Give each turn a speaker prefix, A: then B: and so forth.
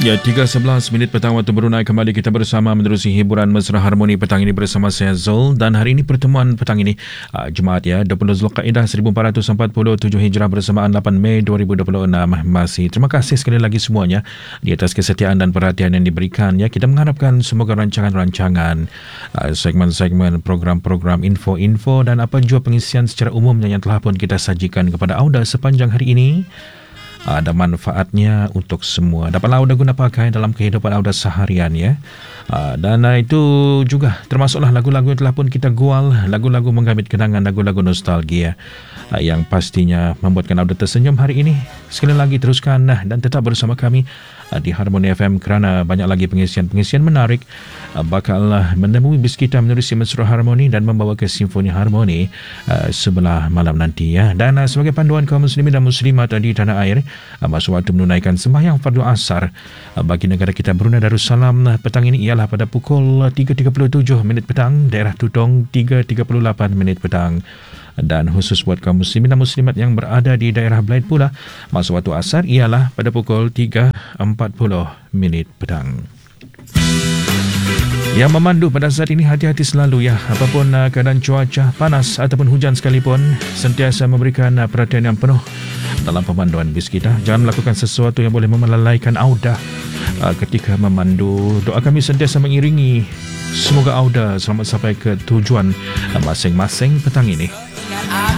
A: Ya, 3:11 minit petang waktu Brunei. Kembali kita bersama menerusi hiburan mesra harmoni petang ini bersama saya Zul. Dan hari ini pertemuan petang ini Jumaat ya, 20 Zulkaidah 1447 Hijrah bersamaan 8 Mei 2026 masih. Terima kasih sekali lagi semuanya di atas kesetiaan dan perhatian yang diberikan ya. Kita mengharapkan semoga rancangan-rancangan segmen-segmen program-program info-info dan apa jua pengisian secara umumnya yang telah pun kita sajikan kepada Auda sepanjang hari ini ada manfaatnya untuk semua. Dapatlah Auda guna pakai dalam kehidupan Auda seharian ya. Dan itu juga termasuklah lagu-lagu yang telah pun kita gual, lagu-lagu menggamit kenangan, lagu-lagu nostalgia yang pastinya membuatkan Auda tersenyum hari ini. Sekali lagi teruskan dan tetap bersama kami di Harmoni FM kerana banyak lagi pengisian-pengisian menarik bakal menemui bis kita menerusi mesra harmoni dan membawa ke simfoni harmoni sebelah malam nanti ya. Dan sebagai panduan kaum muslimin dan muslimat di tanah air masa waktu menunaikan sembahyang fardu asar bagi negara kita Brunei Darussalam petang ini ialah pada pukul 3.37 minit petang, daerah Tutong 3.38 minit petang. Dan khusus buat kaum muslimin dan muslimat yang berada di daerah Blaid pula, masa waktu asar ialah pada pukul 3.40 minit petang. Yang memandu pada saat ini hati-hati selalu ya, apapun keadaan cuaca panas ataupun hujan sekalipun, sentiasa memberikan perhatian yang penuh dalam pemanduan bis kita. Jangan melakukan sesuatu yang boleh melalaikan Auda ketika memandu. Doa kami sentiasa mengiringi. Semoga Auda selamat sampai ke tujuan masing-masing petang ini.